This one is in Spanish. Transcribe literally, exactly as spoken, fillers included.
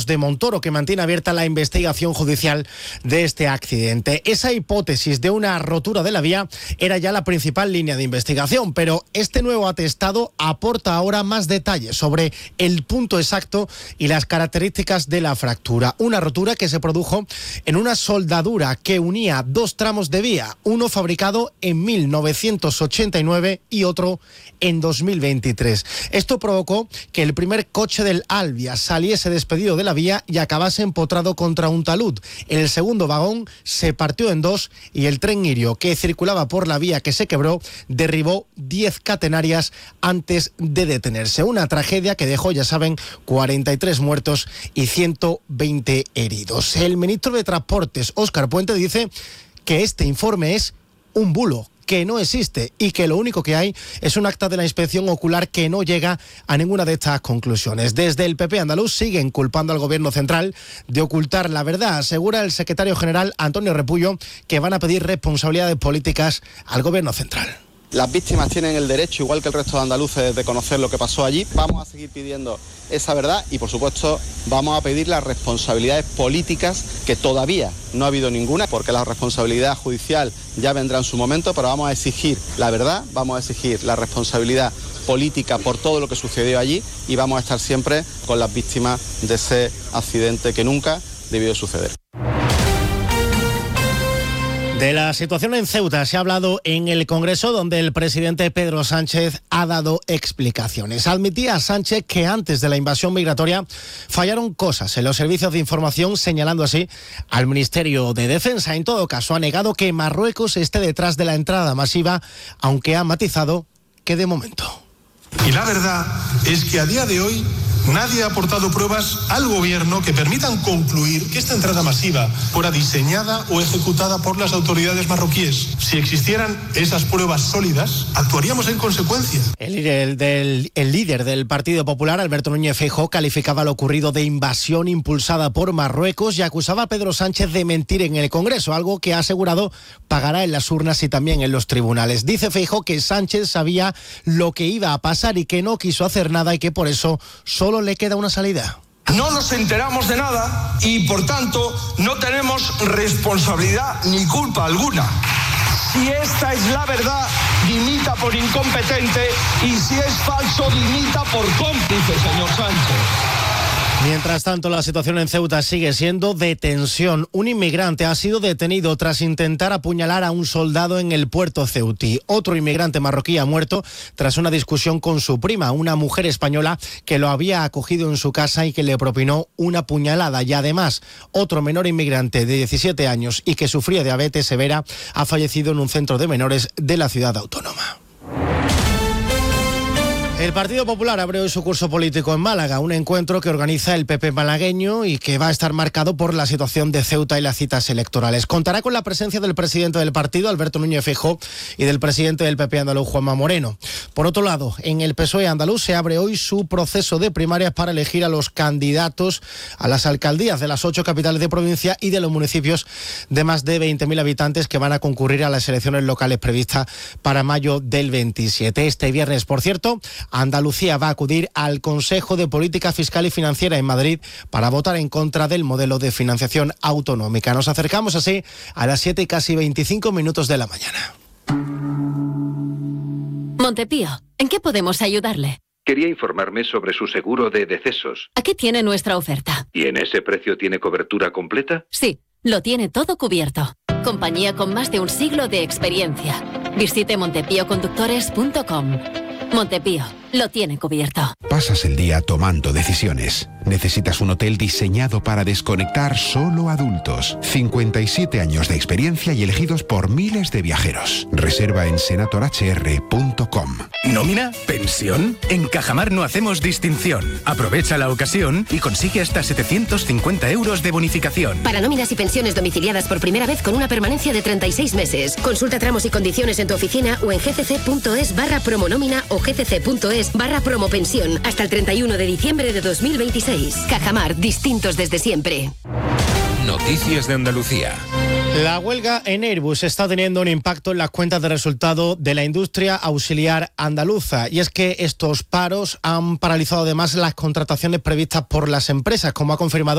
de Montoro, que mantiene abierta la investigación judicial de este accidente. Esa hipótesis de una rotura de la vía era ya la principal línea de investigación, pero este nuevo atestado aporta ahora más detalles sobre el punto exacto y las características de la fractura. Una rotura que se produjo en una soldadura que unía dos tramos de vía, uno fabricado en mil novecientos ochenta y nueve y otro en dos mil veintitrés. Esto provocó que el primer coche del Alvia saliese despedido de la vía y acabase empotrado contra un talud. El segundo vagón se partió en dos y el tren Irio, que circulaba por la vía que se quebró, derribó diez catenarias antes de detenerse. Una tragedia que dejó, ya saben, cuarenta y tres muertos y ciento veinte heridos. El ministro de Transportes, Óscar Puente, dice que este informe es un bulo, que no existe y que lo único que hay es un acta de la inspección ocular que no llega a ninguna de estas conclusiones. Desde el P P andaluz siguen culpando al gobierno central de ocultar la verdad. Asegura el secretario general Antonio Repullo que van a pedir responsabilidades políticas al gobierno central. Las víctimas tienen el derecho, igual que el resto de andaluces, de conocer lo que pasó allí. Vamos a seguir pidiendo esa verdad y, por supuesto, vamos a pedir las responsabilidades políticas, que todavía no ha habido ninguna, porque la responsabilidad judicial ya vendrá en su momento, pero vamos a exigir la verdad, vamos a exigir la responsabilidad política por todo lo que sucedió allí y vamos a estar siempre con las víctimas de ese accidente que nunca debió de suceder. De la situación en Ceuta se ha hablado en el Congreso, donde el presidente Pedro Sánchez ha dado explicaciones. Admitía Sánchez que antes de la invasión migratoria fallaron cosas en los servicios de información, señalando así al Ministerio de Defensa. En todo caso, ha negado que Marruecos esté detrás de la entrada masiva, aunque ha matizado que de momento. Y la verdad es que a día de hoy nadie ha aportado pruebas al gobierno que permitan concluir que esta entrada masiva fuera diseñada o ejecutada por las autoridades marroquíes. Si existieran esas pruebas sólidas, actuaríamos en consecuencia. El líder del, el líder del Partido Popular, Alberto Núñez Feijóo, calificaba lo ocurrido de invasión impulsada por Marruecos y acusaba a Pedro Sánchez de mentir en el Congreso, algo que ha asegurado pagará en las urnas y también en los tribunales. Dice Feijóo que Sánchez sabía lo que iba a pasar y que no quiso hacer nada y que por eso solo le queda una salida. No nos enteramos de nada y, por tanto, no tenemos responsabilidad ni culpa alguna. Si esta es la verdad, dimita por incompetente, y si es falso, dimita por cómplice, señor Sánchez. Mientras tanto, la situación en Ceuta sigue siendo de tensión. Un inmigrante ha sido detenido tras intentar apuñalar a un soldado en el puerto ceutí. Otro inmigrante marroquí ha muerto tras una discusión con su prima, una mujer española que lo había acogido en su casa y que le propinó una puñalada. Y además, otro menor inmigrante de diecisiete años y que sufría diabetes severa ha fallecido en un centro de menores de la ciudad autónoma. El Partido Popular abre hoy su curso político en Málaga, un encuentro que organiza el P P malagueño y que va a estar marcado por la situación de Ceuta y las citas electorales. Contará con la presencia del presidente del partido, Alberto Núñez Feijóo, y del presidente del P P andaluz, Juanma Moreno. Por otro lado, en el P S O E andaluz se abre hoy su proceso de primarias para elegir a los candidatos a las alcaldías de las ocho capitales de provincia y de los municipios de más de veinte mil habitantes que van a concurrir a las elecciones locales previstas para mayo del veintisiete. Este viernes, por cierto, Andalucía va a acudir al Consejo de Política Fiscal y Financiera en Madrid para votar en contra del modelo de financiación autonómica. Nos acercamos así a las siete y casi veinticinco minutos de la mañana. Montepío, ¿en qué podemos ayudarle? Quería informarme sobre su seguro de decesos. Aquí tiene nuestra oferta. ¿Y en ese precio tiene cobertura completa? Sí, lo tiene todo cubierto. Compañía con más de un siglo de experiencia. Visite montepío conductores punto com. Montepío, lo tiene cubierto. Pasas el día tomando decisiones. Necesitas un hotel diseñado para desconectar solo adultos. cincuenta y siete años de experiencia y elegidos por miles de viajeros. Reserva en senator h r punto com. ¿Nómina? ¿Pensión? En Cajamar no hacemos distinción. Aprovecha la ocasión y consigue hasta setecientos cincuenta euros de bonificación. Para nóminas y pensiones domiciliadas por primera vez con una permanencia de treinta y seis meses. Consulta tramos y condiciones en tu oficina o en gcc.es barra promonómina o gcc.es barra promopensión hasta el treinta y uno de diciembre de dos mil veintiséis. Cajamar, distintos desde siempre. Noticias de Andalucía. La huelga en Airbus está teniendo un impacto en las cuentas de resultado de la industria auxiliar andaluza. Y es que estos paros han paralizado además las contrataciones previstas por las empresas, como ha confirmado